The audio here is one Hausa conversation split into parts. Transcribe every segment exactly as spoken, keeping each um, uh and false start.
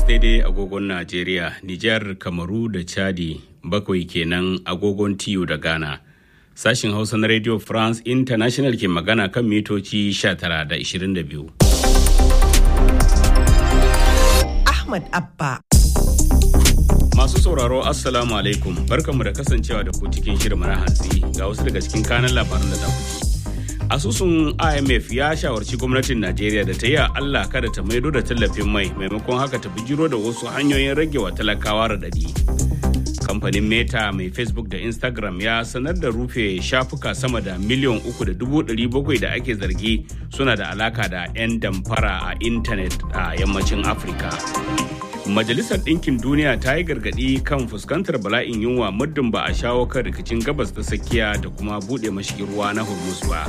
takwas daidai agogon Najeriya, Nijar, Kamaru da Chadi, bakwai kenan agogon Tiyo da Ghana. Sashin Hausa na Radio France International ke magana kan mitoci sha tara da ishirin da biyu. Ahmad Abba. Masu sauraro Assalamu alaikum, barkanmu da kasancewa da ku cikin shirin na hantsi ga wasu daga cikin kanan labaran da za ku ji. Asusun I M F ya shawarci gwamnatin Najeriya da ta yi Allah kada ta maido da tallafin mai maimakon haka ta bijiro da wasu hanyoyin rage wa talakawa radadi. Kamfanin Meta mai Facebook da Instagram ya sanar da rufe shafuka sama da miliyan uku da dubu ɗari bakwai da ake zargi suna da alaka da 'yan damfara a intanet a yammacin Afirka. Majalisar Ɗinkin Duniya ta yi gargaɗi kan fuskantar bala'in yunwa muddin ba a shawo kan rikicin gabas ta tsakiya da kuma buɗe mashigin ruwa na Hormuz ba.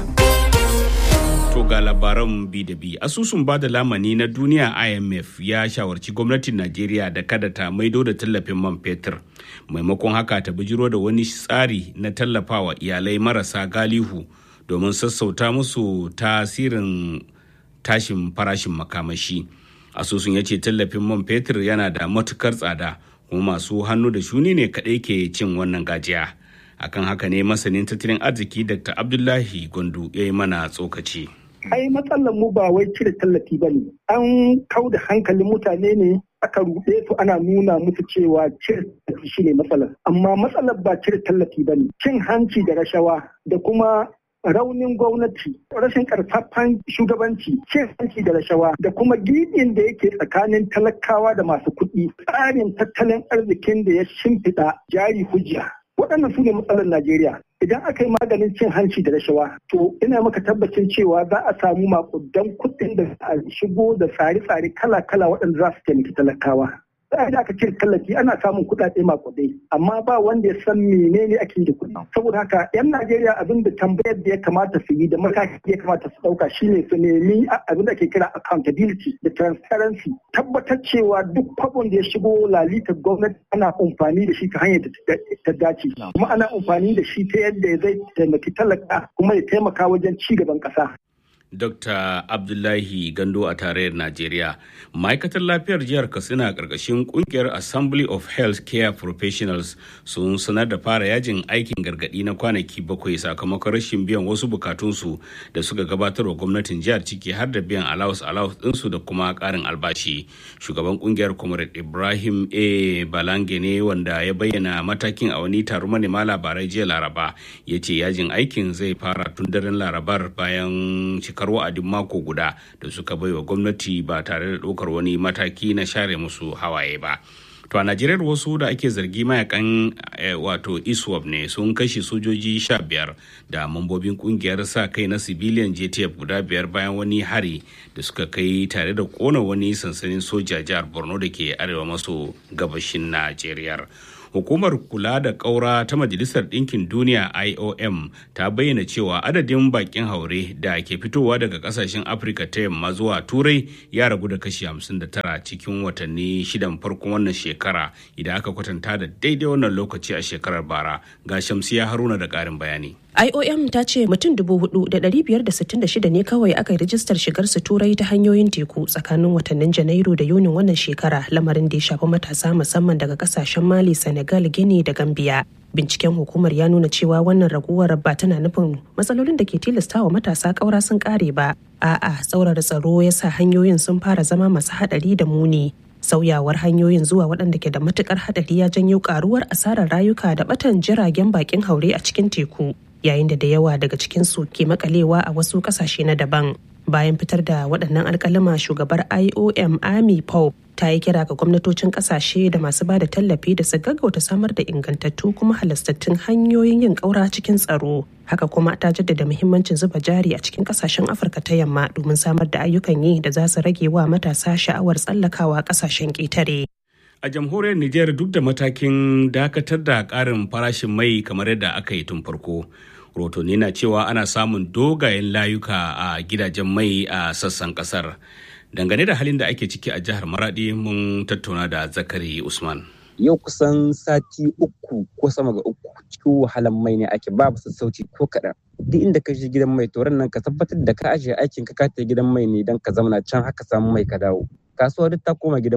To ga labaran bi da bi. Asusun ba da lamani na duniya I M F ya shawarci gwamnatin Najeriya da kada ta maido da tallafin man fetur. Maimakon haka ta bijiro da wani tsari na tallafawa iyalai marasa galihu domin sassauta musu tasirin tashin farashin makamashi. Asusun ya ce tallafin man fetur yana da matukar tsada kuma masu hannu da shuni ne kaɗai ke cin wannan gajiya. Akan haka ne masanin tattalin arziki Doctor Abdullahi Gondu ya yi mana tsokaci. Ai matsalar mu ba wai cire tallafi ba ne. An kau da hankalin mutane ne aka ruɗe su ana nuna musu cewa cire tallafi shine matsalar. Amma matsalar ba cire tallafi ba ne. Cin hanci da rashawa da kuma raunin gwamnati, rashin karfafan shugabanci, cin hanci da rashawa da kuma gibin da yake tsakanin talakawa da masu kuɗi, tsarin tattalin arzikin da ya shimfiɗa jari hujja. Waɗannan su ne matsalar Najeriya. Idan aka yi maganin cin hanci da rashawa, to ina maka tabbacin cewa za a samu makudan kuɗin da a shigo da tsare-tsare kala-kala waɗanda za su taimaki talakawa. Sai da aka cire tallafi ana samun kuɗaɗe makudai, amma ba wanda ya san menene ake yi da kuɗi. Saboda haka 'yan Najeriya abin da tambayar da ya kamata su yi da mataki ya kamata su ɗauka shine su nemi abin da ake kira accountability da transparency. Tabbatar cewa duk kwabon da ya shigo lalitar gwamnati ana amfani da shi ta hanyar da ta dace. Kuma ana amfani da shi ta yadda zai taimaki talaka kuma ya taimaka wajen ci gaban ƙasa. Doctor Abdullahi Gando a tarayyar Najeriya. Ma'aikatar lafiyar jihar Katsina a ƙarƙashin ƙungiyar Assembly of Health Care Professionals sun sanar da fara yajin aikin gargaɗi na kwanaki bakwai sakamakon rashin biyan wasu bukatunsu da suka gabatar wa gwamnatin jihar ciki har da biyan allowance allowance ɗinsu da kuma ƙarin albashi. Shugaban ƙungiyar Comrade Ibrahim A. Balange ne wanda ya bayyana matakin a wani taron manema labarai jiya Laraba. Ya ce yajin aikin zai fara tun daren Larabar bayan cikar wa'adin mako guda da suka baiwa gwamnati ba tare da ɗaukar wani mataki na share musu hawaye ba. To a Najeriya wasu da ake zargi mayakan wato ISWAP ne sun kashe sojoji sha biyar da mambobin kungiyar sa kai na civilian J T F guda biyar bayan wani hari da suka kai tare da kona wani sansanin soja jihar Borno da ke arewa maso gabashin Najeriya. Hukumar kula da ƙaura ta Majalisar Ɗinkin Duniya I O M ta bayyana cewa adadin bakin haure da ke fitowa daga ƙasashen Afirka ta yamma zuwa Turai ya ragu da kashi hamsin da tara cikin watanni shidan farkon wannan shekara idan aka kwatanta da daidai wannan lokaci a shekarar bara. Ga Shamsiya Haruna da ƙarin bayani. I O M ta ce mutum dubu hudu da dari biyar da sittin da shida ne kawai aka yi rajistar shigar su turai ta hanyoyin teku tsakanin watannin Janairu da Yunin wannan shekara, lamarin da ya shafi matasa musamman daga kasashen Mali, Senegal, Guinea da Gambia. Binciken hukumar ya nuna cewa wannan raguwar ba tana nufin matsalolin da ke tilastawa matasa ƙaura sun ƙare ba. A'a, tsaurara tsaro ya sa hanyoyin sun fara zama masu haɗari da muni. Sauyawar hanyoyin zuwa waɗanda ke da matukar haɗari ya janyo ƙaruwar asarar rayuka da ɓatan jiragen bakin haure a cikin teku, yayin da da yawa daga cikinsu ke makalewa a wasu ƙasashe na daban. Bayan fitar da waɗannan alƙalama, shugabar I O M Amy Pope ta yi kira ga gwamnatocin ƙasashe da masu ba da tallafi da su gaggauta samar da ingantattu kuma halastattun hanyoyin yin ƙaura cikin tsaro. Haka kuma ta jaddada muhimmancin zuba jari a cikin ƙasashen Afirka ta yamma domin samar da ayyukan yi da za su rage wa matasa sha'awar tsallakawa ƙasashen ƙetare. A jamhuriyar Nijar duk da matakin dakatar da ƙarin farashin mai kamar yadda aka yi tun farko, rotoni na cewa ana samun dogayen layuka a gidajen mai a sassan kasar. Dangane da halin da ake ciki a jihar Maradi, mun tattauna da Zakari Usman. Yau kusan sati uku ko sama ga uku cikin wahalan mai ne ake, babu sassauci ko kaɗan. Duk inda ka je gidan mai to nan ka tabbatar da ka ajiye aikin ka kata gidan mai ne don ka zamana can haka samu mai ka dawo. Kasuwa duk ta koma gidan mai.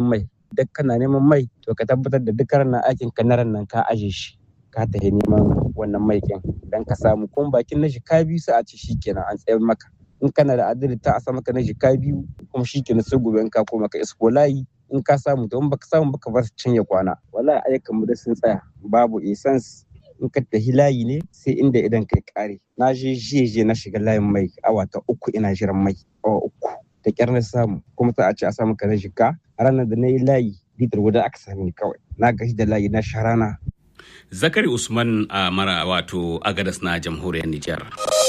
duk kana neman mai to ka tabbatar da duk ranar aikin ka na nan ka aje shi ka tafi neman wannan mai kin dan ka samu kuma bakin na jika biyu sai a ci shikenan an tsayar maka in kana da adadi ta a sa maka na jika biyu kuma shikenan sai gobe in ka koma ka isko layi in ka samu to in baka samu baka bar can ya kwana wallahi ayyukan mu da sun tsaya babu essence in ka tafi layi ne sai inda idan kai kare na je je na shiga layin mai awa ta uku ina jiran mai awa uku da kyar na samu kuma ta a ce a samu ka na jika ranar da na yi layi litar guda aka sami kawai na gashi da layi na sharana. Zakari Usman a mara wato Agadas na jamhuriyar Nijar.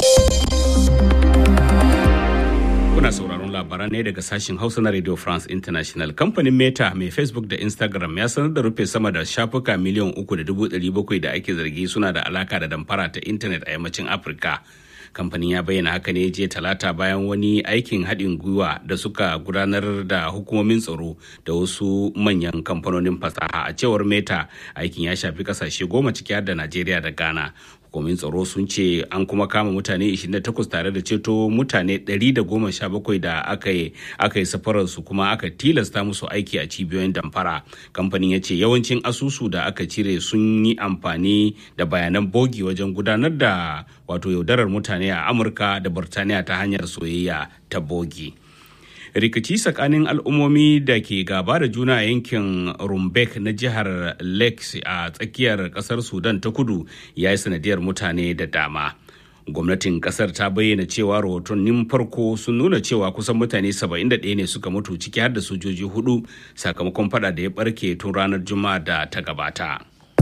Kuna sauraron labaran ne daga sashen Hausa na Radio France International. Kamfanin Meta mai Facebook da Instagram ya sanar da rufe sama da shafuka miliyan uku da dubu ɗari bakwai da ake zargi suna da alaka da damfara ta intanet a yammacin Afirka. Kamfanin ya bayyana haka ne jiya talata bayan wani aikin haɗin gwiwa da suka gudanar da hukumomin tsaro da wasu manyan kamfanonin fasaha. A cewar Meta, aikin ya shafi kasashe goma ciki har da Najeriya da Ghana. Hukumomin tsaro sun ce an kuma kama mutane ishirin da takwas tare da ceto mutane ɗari da goma sha bakwai da aka yi aka yi safararsu kuma aka tilasta musu aiki a cibiyoyin damfara. Kamfanin ya ce yawancin asusu da aka cire sun yi amfani da bayanan bogi wajen gudanar da wato yaudarar mutane a Amurka da Burtaniya ta hanyar soyayya ta bogi. Rikici tsakanin al'ummomi da ke gaba da juna a yankin Rumbek na jihar Lakes a tsakiyar kasar Sudan ta kudu ya yi sanadiyar mutane da dama. Gwamnatin kasar ta bayyana cewa rahotannin farko sun nuna cewa kusan mutane saba'in da ɗaya ne suka mutu ciki har da sojoji hudu sakamakon fada da ya barke tun ranar Juma'a da ta gabata.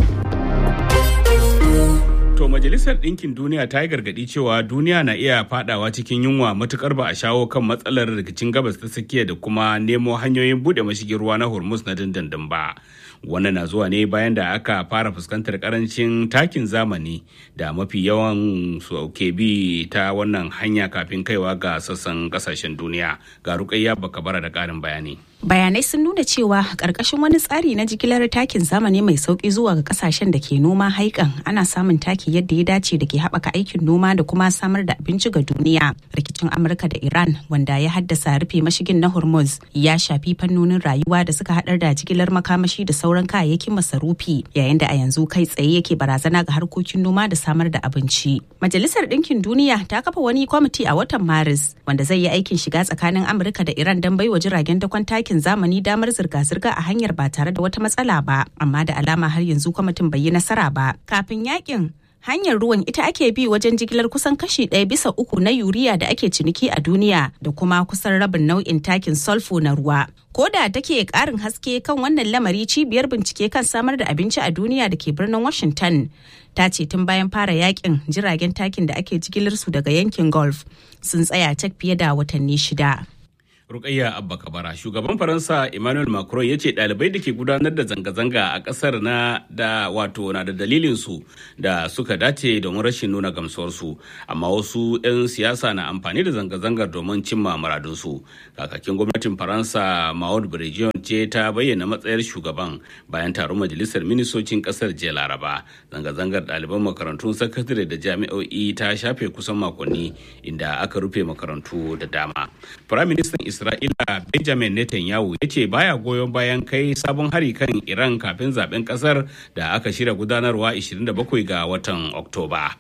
To Majalisar Ɗinkin Duniya ta yi gargaɗi cewa duniya na iya fadawa cikin yunwa matukar ba a shawo kan matsalar rikicin gabas ta tsakiya da kuma nemo hanyoyin buɗe mashigin ruwa na Hormuz na dindindin ba. Wannan na zuwa ne bayan da aka fara fuskantar karancin takin zamani da mafi yawan su ke bi ta wannan hanya kafin kaiwa ga sassan kasashen duniya. Ga Rukayya Bakabara da ƙarin bayani. Bayanai sun nuna cewa ƙarƙashin wani tsari na jigilar takin zamani mai sauƙi zuwa ga ƙasashen da ke noma haikan ana samun taki yadda ya dace da ke haɓaka aikin noma da kuma samar da abinci ga duniya. Rikicin Amurka da Iran wanda ya haddasa rufe mashigin na Hormuz ya shafi fannonin rayuwa da suka haɗar da jigilar makamashi da sauran kayayyakin masarufi yayin da a yanzu kai tsaye yake barazana ga harkokin noma da samar da abinci. Majalisar Ɗinkin Duniya ta kafa wani kwamiti a watan Maris wanda zai yi aikin shiga tsakanin Amurka da Iran don baiwa jiragen dakon takin zamani damar zirga-zirga a hanyar ba tare da wata matsala ba, amma da alama har yanzu kwamitin bai yi nasara ba. Kafin yakin hanyar ruwan ita ake bi wajen jigilar kusan kashi ɗaya bisa uku na yuriya da ake ciniki a duniya da kuma kusan rabin nau'in takin sulfur na ruwa. Ko da take ƙarin haske kan wannan lamari, cibiyar bincike kan samar da abinci a duniya da ke birnin Washington ta ce tun bayan fara yakin jiragen takin da ake jigilar su daga yankin Gulf sun tsaya cak fiye da watanni shida. Rukayya Abba Kabara, shugaban Faransa Emmanuel Macron ya ce ɗalibai da ke gudanar da zanga-zanga a ƙasar na da wato na da dalilinsu da suka dace domin rashin nuna gamsuwarsu, amma wasu 'yan siyasa na amfani da zanga-zangar domin cimma muradunsu. Kakakin gwamnatin Faransa Maud Brejion ce ta bayyana matsayar shugaban bayan taron majalisar ministocin ƙasar jiya Laraba. Zanga-zangar ɗaliban makarantun sakandare da jami'o'i ta shafe kusan makonni inda aka rufe makarantu da dama. Firaministan Isra'ila Benjamin Netanyahu ya ce baya goyon bayan kai sabon hari kan Iran kafin zaben kasar da aka shirya gudanarwa ashirin da bakwai ga watan Oktoba.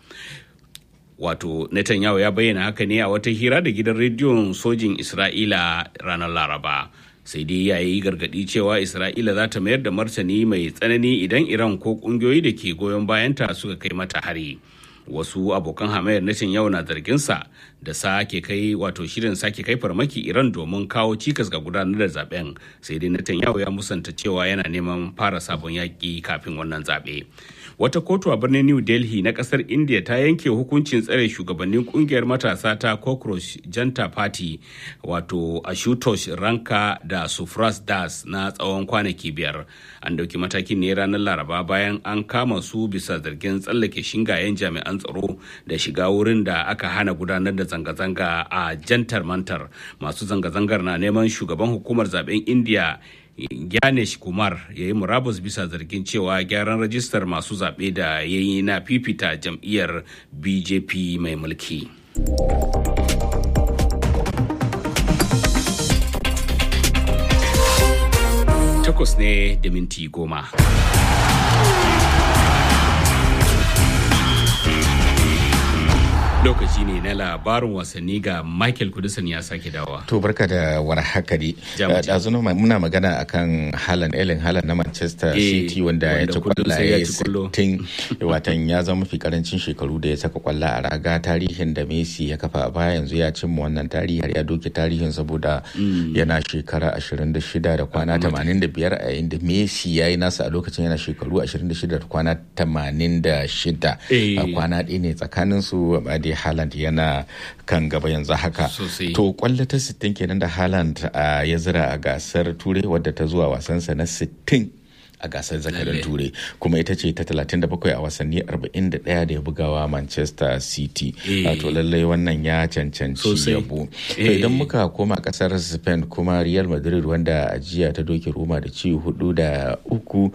Wato Netanyahu ya bayyana haka ne a wata hira da gidan rediyon sojin Isra'ila ranar Laraba. Sai dai ya yi gargaɗi cewa Isra'ila za ta mayar da martani mai tsanani idan Iran ko ƙungiyoyi da ke goyon bayanta suka kai mata hari. Wasu abokan hamayar Netanyahu na zarginsa da sake kai wato shirin sake kai farmaki Iran domin kawo cikas ga gudanar da zaben, sai dai Netanyahu ya musanta cewa yana neman fara sabon yaƙi kafin wannan zaɓe. Wata kotu a birnin New Delhi na kasar India ta yanke hukuncin tsare shugabannin kungiyar matasa ta Cockroach Janta Party wato Ashutosh Ranka da Sufras Das na tsawon kwanaki biyar. An dauki matakin ne ranar Laraba bayan an kama su bisa zargin tsallake shingayen jami'an tsaro da shiga wurin da aka hana gudanar da zanga-zanga a Jantar Mantar. Masu zanga-zangar na neman shugaban hukumar zaben India Ganesh Kumar ya yi murabus bisa zargin cewa gyaran rajistar masu zaɓe da ya yi na fifita jam'iyyar B J P mai mulki. Takwas ne da minti goma. Lokaci ne na labarin wasanni ga Michael Kudusan ya sake dawa. To barka da war haka dai. Ɗazu muna magana akan Haaland, Erling Haaland na Manchester City wanda ya ci kwallaye sittin, watan ya zama mafi karancin shekaru da ya saka kwallo a raga. Tarihin da Messi ya kafa a baya yanzu ya cimma wannan tarihi har ya doke tarihin saboda yana shekara ashirin da shida da kwana tamanin da biyar a yayin da Messi ya yi nasa a lokacin yana shekaru ashirin da shida da kwana tamanin da shida. A kwana ɗaya ne tsakaninsu dai Haaland yana kan gaba yanzu haka. To kwallo ta sittin kenan da Haaland ya zira a gasar Turai wadda ta zuwa wasansa na sittin a gasar zakarar Turai, kuma ita ce ta talatin da bakwai a wasanni arba'in da ɗaya da ya bugawa Manchester City. To lallai wannan ya cancanci yabo. To idan muka koma kasar Spain kuma Real Madrid wanda a jiya ta doke Roma da ci hudu da uku,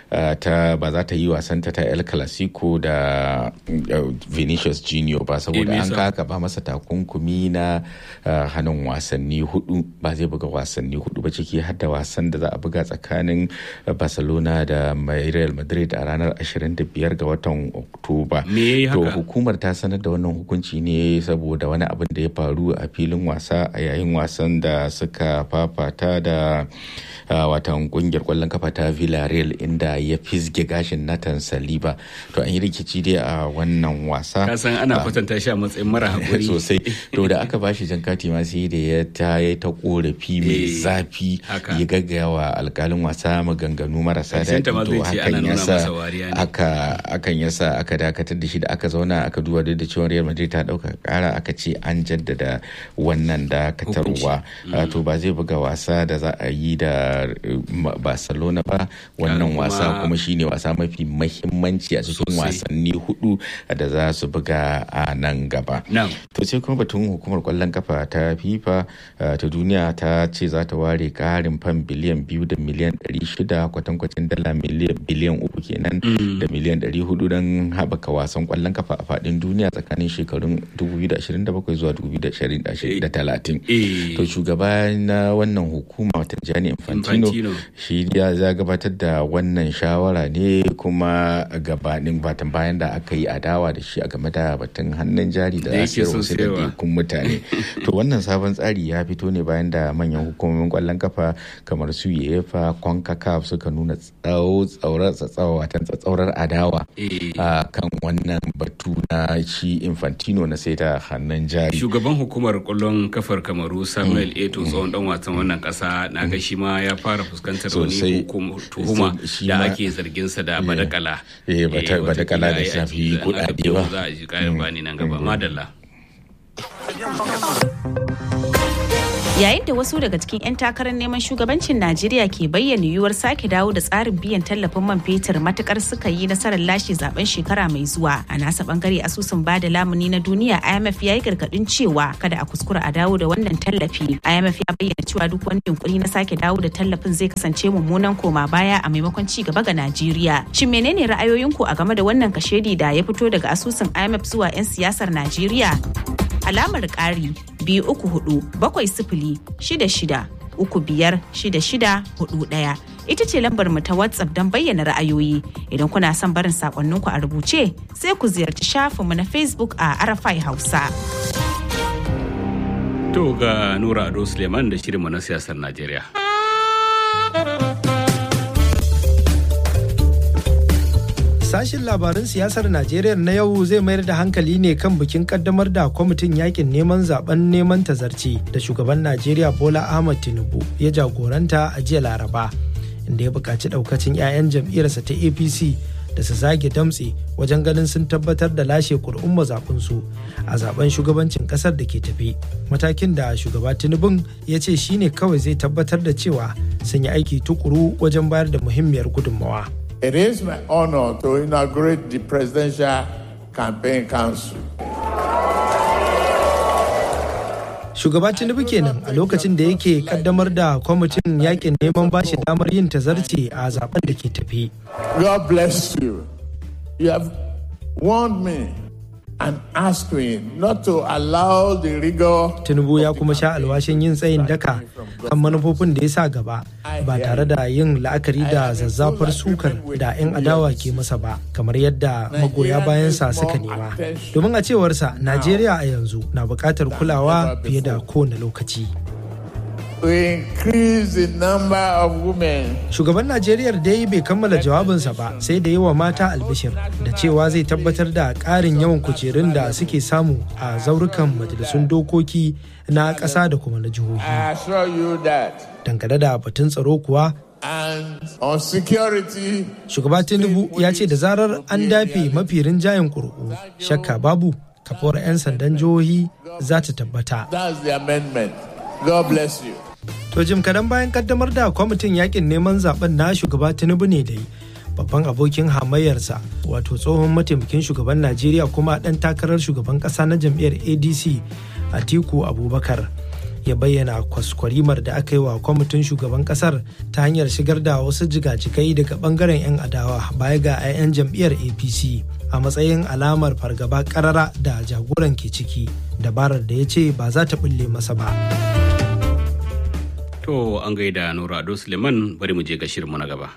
ta ba za ta yi wasanta ta El Clasico da Vinicius Junior ba saboda an kaka ba masa takunkumi na hannun wasanni hudu, ba zai buga wasanni hudu ba ciki har da wasan da za a buga tsakanin Barcelona da Real Madrid a ranar ashirin da biyar ga watan Oktoba. To hukumar ta sanar da wannan hukunci ne saboda wani abin da ya faru a filin wasa a yayin wasan da suka fafata da watan kungiyar kwallon kafa ta Villarreal inda ya fisge gashin Nathan Saliba. To an yi rikici dai a wannan wasa. Ka san ana kwatanta shi a matsayin mara hakuri sosai. To da aka bashi jan kati ma sai da ya ta yi ta korafi mai zafi ya gaggawa alkalin wasa maganganu marasa daɗi. To hakan yasa aka akan yasa aka dakatar da shi da aka zauna aka duba da cewa Real Madrid ta dauka kara aka ce an jaddada wannan dakatarwa. To ba zai buga wasa da za a yi da Barcelona ba. Wannan wasa kuma shine wasa mafi mahimmanci a cikin wasanni hudu da za su buga a nan gaba. To sai kuma batun hukumar kwallon kafa ta FIFA ta duniya ta ce za ta ware karin fan biliyan biyu da miliyan ɗari shida kwatankwacin dala miliyan biliyan uku kenan da miliyan ɗari hudu don haɓaka wasan kwallon kafa a faɗin duniya tsakanin shekarun dubu biyu da ashirin da bakwai zuwa dubu biyu da talatin. To shugaba na wannan hukuma wata Gianni Infantino shi ya gabatar da wannan shawara ne kuma gabanin batan bayan da aka yi adawa da shi a game da batun hannun jari da asiyar wasu ɗaiɗaikun mutane. To wannan sabon tsari ya fito ne bayan da manyan hukumomin kwallon kafa kamar su UEFA, CONCACAF suka nuna tsaurar adawa a kan wannan batu na shi Infantino na sai da hannun jari. Shugaban hukumar kwallon kafar Kamaru Samuel Eto'o tsohon dan wasan wannan kasa na ga shi ma ya fara fuskantar wani tuhuma da ake zarginsa da badakala. Eh badakala da shafi kuɗaɗe ba. Za a ji ƙarin bani nan gaba. Madalla. Yayin da wasu daga cikin 'yan takarar neman shugabancin Najeriya ke bayyana yiwuwar sake dawo da tsarin biyan tallafin man fetur matukar suka yi nasarar lashe zaben shekara mai zuwa, a nasa bangare asusun bada lamuni na duniya I M F ya yi gargadin cewa kada a kuskura a dawo da wannan tallafi. I M F ya bayyana cewa duk wani yunkuri na sake dawo da tallafin zai kasance mummunan koma baya a maimakon ci gaba ga Najeriya. Shin menene ra'ayoyinku a game da wannan kashedi da ya fito daga asusun I M F zuwa 'yan siyasar Najeriya? Alamar ƙari biyu uku hudu bakwai sifili shida shida uku biyar shida shida hudu ɗaya ita ce lambar mu ta WhatsApp don bayyana ra'ayoyi. Idan kuna son barin sakonninku a rubuce sai ku ziyarci shafinmu na Facebook a Arafai Hausa. To ga Nura Ado Suleiman da shirinmu na siyasar Najeriya. Sashin labaran siyasar Najeriya na yau zai mayar da hankali ne kan bikin kaddamar da kwamitin yakin neman zaben neman tazarci da shugaban Najeriya Bola Ahmed Tinubu ya jagoranta a jiya Laraba, inda ya buƙaci ɗaukacin 'ya'yan jam'iyyarsa ta A P C da su zage damtse wajen ganin sun tabbatar da lashe kur'un mazaɓinsu a zaben shugabancin ƙasar da ke tafi. Matakin da shugaba Tinubun ya ce shine kawai zai tabbatar da cewa sun yi aiki tukuru wajen bayar da muhimmiyar gudunmawa. It is my honor to inaugurate the Presidential Campaign Council. Shugaba Tinubu kenan a lokacin da yake kaddamar da kwamitin yakin neman bashi damar yin tazarci a zaben da ke tafi. God bless you. You have warned me and asking not to allow the rigor. Tinubu ya kuma sha alwashin yin tsayin daka kan manufofin da ya sa gaba ba tare da yin la'akari da zazzafar sukar da 'yan adawa ke masa ba, kamar yadda magoya bayansa suka nema. Domin a cewarsa, Najeriya a yanzu na buƙatar kulawa fiye da kowane lokaci. To increase the number of women. Shugaban Najeriya dai bai kammala jawabinsa ba sai da yawa mata albishir da cewa zai tabbatar da ƙarin yawan kujerun da suke samu a zaurukan majalisun dokoki na ƙasa da kuma na jihohi. I assure you that. Dangane da batun tsaro kuwa, And on security, shugaba Tinubu ya ce da zarar an dafe mafi rinjayen ƙuri'u, shakka babu kafuwar 'yan sandan jihohi za ta tabbata. That's the amendment. God bless you. To jim kadan bayan kaddamar da kwamitin yakin neman zaben na shugaba Tinubu ne dai babban abokin hamayyarsa wato tsohon mataimakin shugaban Najeriya kuma dan takarar shugaban kasa na jam'iyyar A D C Atiku Abubakar ya bayyana kwaskwarimar da aka yi wa kwamitin shugaban kasar ta hanyar shigar da wasu jigajigai daga bangaren 'yan adawa baya ga 'ya'yan jam'iyyar A P C a matsayin alamar fargaba karara da jagoran ke ciki, dabarar da ya ce ba za ta bulle masa ba. To an gaida Nura Ado Suleiman, bari mu je ga shirinmu na gaba.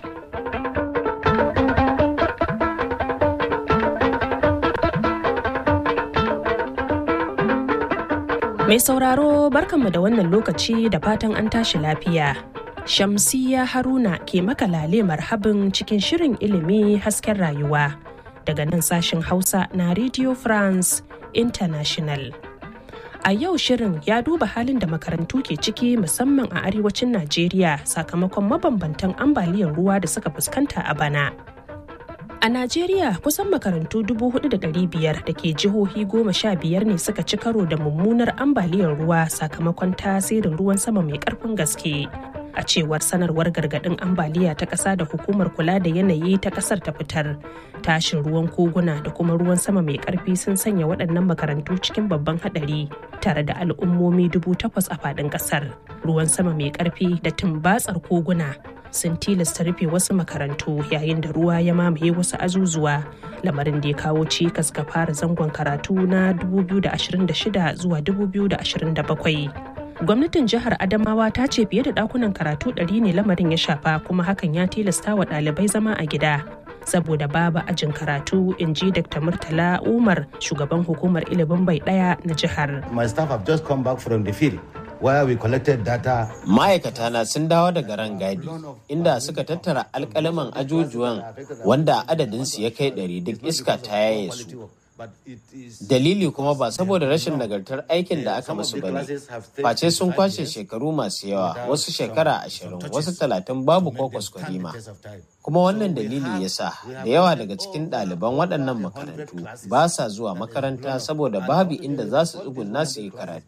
Mai sauraro barkanmu da wannan lokaci da fatan an tashi lafiya. Shamsiyya Haruna ke maka lale marhabin cikin shirin ilimi hasken rayuwa daga nan sashen Hausa na Radio France International. A yau shirin ya duba halin da makarantu ke ciki musamman a arewacin Najeriya sakamakon mabambantan ambaliyar ruwa da suka fuskanta a bana. A Najeriya kusan makarantu dubu hudu da ɗari biyar da ke jihohi goma sha biyar ne suka ci karo da mummunar ambaliyar ruwa sakamakon tasirin ruwan sama mai ƙarfin gaske. A cewar sanarwar gargaɗin ambaliya ta ƙasa da hukumar kula da yanayi ta ƙasar ta fitar, tashin ruwan koguna da kuma ruwan sama mai ƙarfi sun sanya waɗannan makarantu cikin babban haɗari tare da al'ummomi dubu takwas a faɗin ƙasar. Ruwan sama mai ƙarfi da tumbatsar koguna sun tilasta rufe wasu makarantu yayin da ruwa ya mamaye wasu azuzuwa, lamarin da ya kawo cikas ga fara zangon karatu na dubu biyu da ashirin da shida zuwa dubu biyu da ashirin da bakwai. Gwamnatin jihar Adamawa ta ce fiye da ɗakunan karatu ɗari ne lamarin ya shafa, kuma hakan ya tilasta wa ɗalibai zama a gida saboda babu ajin karatu, in ji Doctor Murtala Umar, shugaban hukumar ilimin bai ɗaya na jihar. My staff have just come back from the field where we collected data. Ma'aikata na sun dawo daga rangadi inda suka tattara alƙalaman ajujuwan wanda adadinsu ya kai ɗari, duk iska ta yaye su. Dalili kuma ba saboda rashin nagartar aikin da aka musu bane, face sun kwashe shekaru masu yawa, wasu shekara ashirin, wasu talatin babu ko kwaskwarima. Kuma wannan dalili ya sa da yawa daga cikin ɗaliban waɗannan makarantu ba sa zuwa makaranta saboda babu inda za su tsugunna su yi karatu.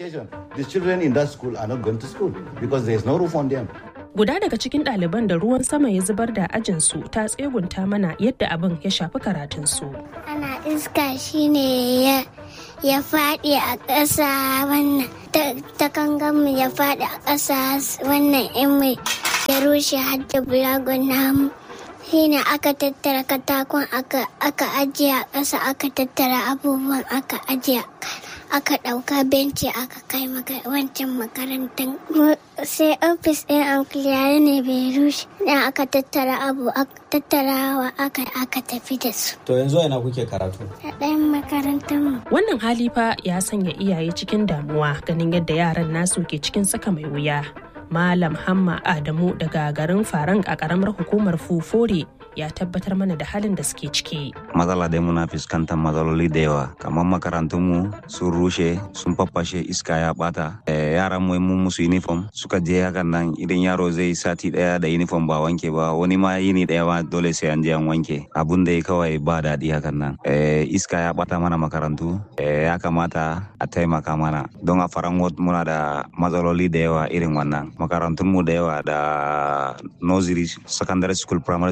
Guda daga cikin ɗaliban da ruwan sama ya zubar da ajinsu ta tsegunta mana yadda abin ya shafi karatunsu. Ana iska shine ya ya faɗi a ƙasa, wannan ta kanganmu ya faɗi a ƙasa, wannan in mai ya rushe hadda bulagon namu. Shine aka tattara katakon aka ajiye a ƙasa, aka tattara abubuwan aka ajiye, aka ɗauka benci aka kai wancan makarantar. Sai ofis ɗin ankiliyar ne bai rushe, ɗin aka tattara abu tattarawa aka aka tafi da su. To yanzu ina kuke karatu? A ɗayan makarantar mu. Wannan hali fa ya sanya iyaye cikin damuwa ganin yadda yaran nasu ke cikin saka mai wuya. Malam Hamma Adamu daga garin Farang a ƙaramar hukumar Fufore ya tabbatar mana da halin da suke ciki. Matsala dai muna fuskantar matsaloli da yawa, kamar makarantunmu sun rushe, sun faffashe, iska ya bata. E, yaran mu mun musu uniform suka je hakan nan, idan yaro zai sati daya da uniform ba wanke ba, wani ma yini daya ma dole sai an je an wanke. Abun da kawai ba daɗi hakan nan. E, iska ya bata mana makarantu, e, ya kamata a taimaka mana. Don a Farang muna da matsaloli da yawa irin wannan. Makarantunmu da yawa da nursery, secondary school, primary schools namu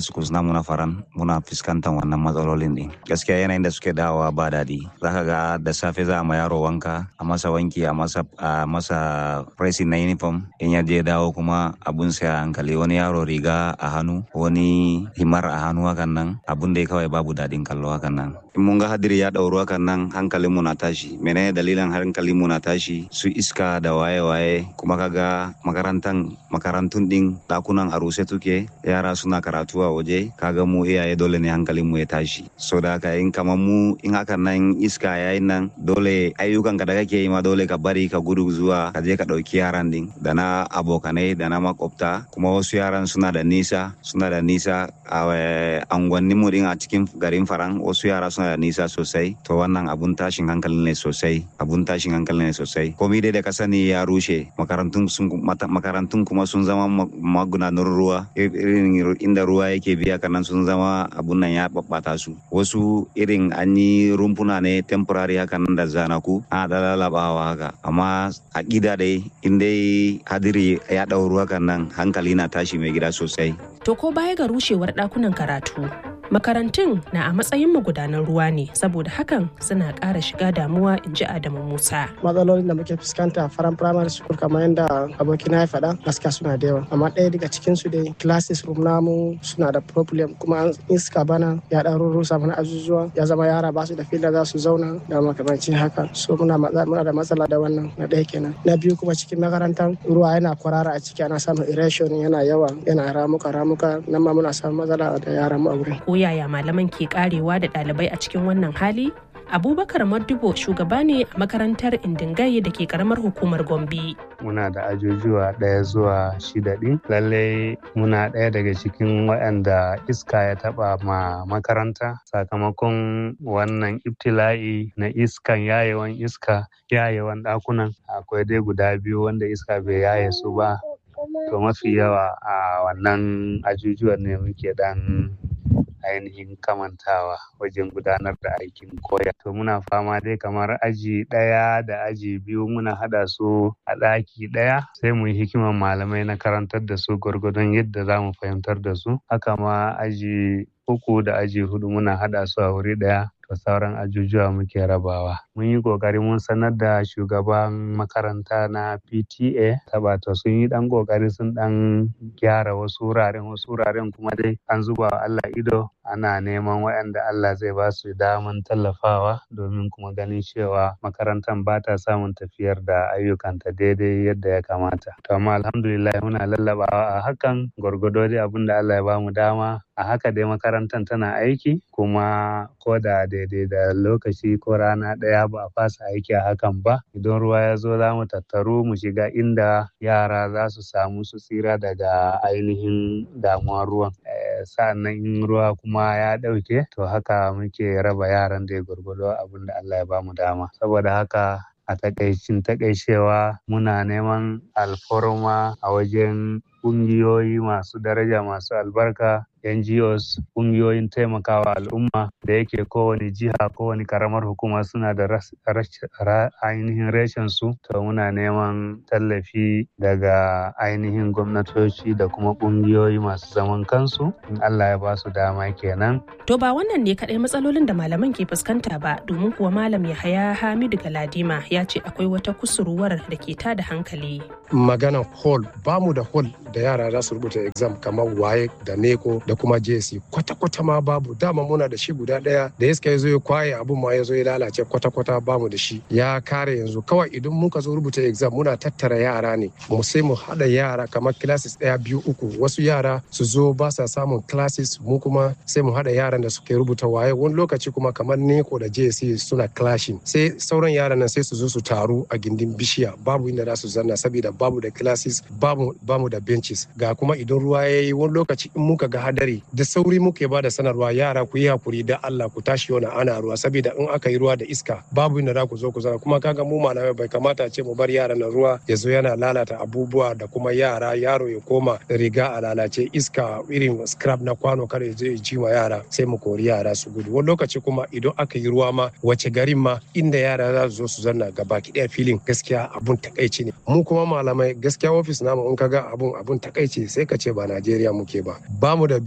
mu na faran muna fuskantar wannan matsalolin din. Gaskiya yanayin da suke dawowa ba daɗi. Zaka ga da safe za a ma yaro wanka, a masa wanki, a masa a masa pressing na uniform. In ya je dawo kuma abun sai a hankali, wani yaro riga a hannu, wani himar a hannu hakan nan. Abun da kawai babu daɗin kallo hakan nan. In mun ga hadiri ya ɗauru hakan nan hankalin mu na tashi. Menene dalilin hankalin mu na tashi? Su iska da waye-waye, kuma kaga makarantan makarantun din dakunan a ruse tuke, yara suna karatu a waje, kaga mu iyaye dole ne hankalin mu ya tashi. So da haka in kamar mu in hakan nan iska yayin nan dole ayyukan ka da kake yi ma dole ka bari ka gudu zuwa ka je ka ɗauki yaran din da na abokanai da na makwabta, kuma wasu yaran suna da nisa suna da nisa a angwannin mu din a cikin garin Faran, wasu yara suna da nisa sosai. To wannan abun tashin hankali ne sosai, abun tashin hankali ne sosai. Komai dai da ka sani ya rushe, makarantun sun makarantun kuma sun zama magudanar ruwa, irin inda ruwa yake biya kanan sun zama abun nan ya babbata su. Wasu irin an yi rumfuna ne temporary hakan da zanaku a da lalabawa haka, amma a gida dai in dai hadiri ya ɗau ruwa kan nan hankali na tashi mai gida sosai. To ko baya ga rushewar ɗakunan karatu, makarantun na a matsayin magudanan ruwa ne, saboda hakan suna ƙara shiga damuwa, in ji Adamu Musa. Matsalolin da muke fuskanta a Faran Primary School kamar yadda abokina ya faɗa gaskiya suna da yawa, amma ɗaya daga cikin su dai classes room namu suna da problem, kuma iska bana ya ɗan rusa mana azuzuwa, ya zama yara ba su da fila za su zauna da makamancin haka. So muna muna da matsala da wannan, na ɗaya kenan. Na biyu kuma cikin makarantar ruwa yana kwarara a ciki, ana samun erosion yana yawa, yana ramuka ramuka, nan ma muna samun matsala da yaran mu a wurin. Yaya malaman ke karewa da ɗalibai a cikin wannan hali? Abubakar Madibo shugaba ne a makarantar Indingaye da ke karamar hukumar Gombe. Muna da ajujuwa ɗaya zuwa shida ɗin. Lallai muna ɗaya daga cikin waɗanda iska ya taɓa ma makaranta sakamakon wannan ibtila'i na iskan yayewan iska, yayewan ɗakunan. Akwai dai guda biyu wanda iska bai yaye su ba. To mafi yawa a wannan ajujuwan ne muke ɗan ainihin kamantawa wajen gudanar da aikin koya. To muna fama dai kamar aji ɗaya da aji biyu muna haɗa su a ɗaki ɗaya, sai mu yi hikiman malamai na karantar da su gwargwadon yadda za mu fahimtar da su. Haka ma aji uku da aji hudu muna haɗa su a wuri ɗaya. To sauran ajujuwa muke rabawa. Mun yi ƙoƙari mun sanar da shugaban makaranta na P T A, tabato sun yi ɗan ƙoƙari sun ɗan gyara wasu wuraren, wasu wuraren kuma dai an zuba wa Allah ido, ana neman waɗanda Allah zai ba su daman tallafawa domin kuma ganin cewa makarantar ba ta samun tafiyar da ayyukanta daidai yadda ya kamata. To amma alhamdulillah muna lallabawa a hakan gwargwado dai abin da Allah ya ba mu dama. A haka dai makarantar tana aiki, kuma ko da daidai da lokaci ko rana ɗaya ba a fasa aiki a hakan ba. Idan ruwa ya zo za mu tattaru mu shiga inda yara za su samu su tsira daga ainihin damuwar ruwan. Sa'annan in ruwa kuma ya ɗauke, to haka muke raba yaran da gwargwado abin da Allah ya ba mu dama. Saboda haka a takaicin takaicewa muna neman alfarma a wajen ƙungiyoyi masu daraja masu albarka, N G Os, ƙungiyoyin taimakawa al'umma da yake kowane jiha kowane karamar hukuma suna da ainihin reshen su. To muna neman tallafi daga ainihin gwamnatoci da kuma ƙungiyoyi masu zaman kansu, in Allah ya ba su dama kenan. To ba wannan ne kaɗai matsalolin da malaman ke fuskanta ba, domin kuwa Malam Yahaya Hamidu Galadima ya ce akwai wata kusurwar da ke tada hankali. Maganan hall, bamu da hall da yara za su rubuta exam kamar waye da neko da kuma J S C, kwata-kwata ma babu. Dama muna da shi guda ɗaya da iska ya zo ya kwaye abun ma ya zo ya lalace, kwata-kwata bamu da shi, ya kare yanzu. Kawai idan muka zo rubuta exam muna tattara yara ne, mu sai mu haɗa yara kamar classes ɗaya biyu uku, wasu yara su zo ba sa samun classes, mu kuma sai mu haɗa yaran da suke rubuta waye. Wani lokaci kuma kamar neko da J S C suna clashing, sai sauran yaran nan sai su zo su taru a gindin bishiya, babu inda za su zanna saboda babu da classes, babu bamu da benches. Ga kuma idan ruwa ya yi wani lokaci in muka ga hadari da sauri muke ba da sanarwa, yara ku yi hakuri da Allah ku tashi yana ana ruwa, saboda in aka yi ruwa da iska babu inda za ku zo ku zana. Kuma kaga mu malamai bai kamata ce mu bar yara na ruwa ya zo yana lalata abubuwa da kuma yara yaro ya koma riga a lalace, iska irin scrap na kwano kada ya zo ya ji wa yara, sai mu kori yara su gudu. Wani lokaci kuma idan aka yi ruwa ma wace garin ma inda yara za su zo su zanna gaba ki ɗaya filin, gaskiya abun takaici ne. Mu kuma malamai gaskiya ofis namu in kaga abun abun takaici sai ka ce ba Najeriya muke ba. Bamu da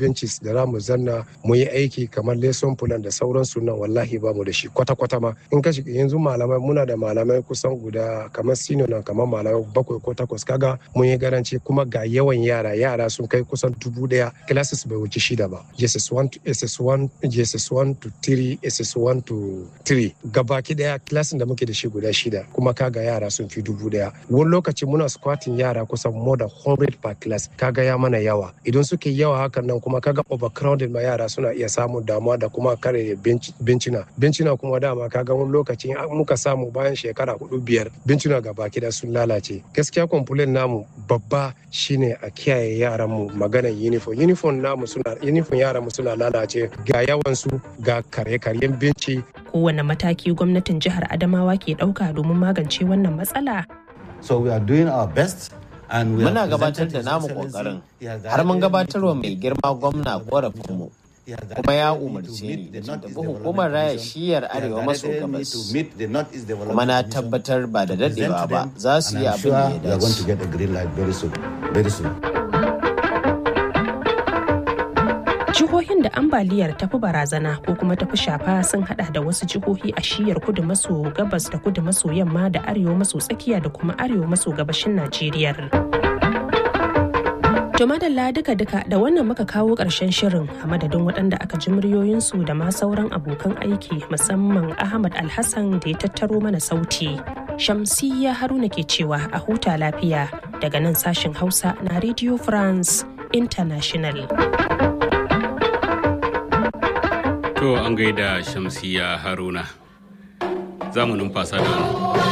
benches da za mu zanna mu yi aiki kamar lesson plan da sauransu nan wallahi ba mu da shi kwata-kwata ma. In ka shiga yanzu malamai muna da malamai kusan guda kamar senior nan kamar malamai bakwai ko takwas kaga mun yi garanci kuma ga yawan yara yara sun kai kusan dubu daya classes bai wuce shida ba. J S S one to S S one, J S S one to three, S S one to three. Gabaki daya classes da muke da shi guda shida kuma kaga yara sun fi dubu daya. Wani lokaci muna squatting yara kusan more than one hundred per class kaga ya mana yawa. Idan suke yawa hakan nan kuma kaga overcrowded ma yara suna iya samun damuwa da kuma kare bencina. Bencina kuma dama kaga wani lokaci muka samu bayan shekara hudu biyar bencina gabaki da sun lalace. Gaskiya complaint namu babba shine a kiyaye yaran mu maganar uniform. Uniform namu suna uniform yaran mu suna lalace ga yawan su ga kare-karyen benci. Kowane mataki gwamnatin jihar Adamawa ke ɗauka domin magance wannan matsala? So we are doing our best. Muna gabatar da namu kokarin har mun gabatarwa mai girma gwamna korafinmu kuma ya umarce ni da tafi hukumar raya shiyar arewa maso gabas kuma na tabbatar ba da dadewa ba za su yi abin da ya dace. Jihohin da ambaliyar tafi barazana ko kuma tafi shafa sun hada da wasu jihohi a shiyar kudu maso gabas da kudu maso yamma da arewa maso tsakiya da kuma arewa maso gabashin Najeriya. To madalla duka-duka da wannan muka kawo ƙarshen shirin a madadin waɗanda aka ji muryoyinsu da ma sauran abokan aiki musamman Ahmad Alhassan da ya tattaro mana sauti. Shamsiyya Haruna ke cewa a huta lafiya daga nan sashen Hausa na Radio France International. To an gaida Shamsiyya Haruna. Za mu numfasa da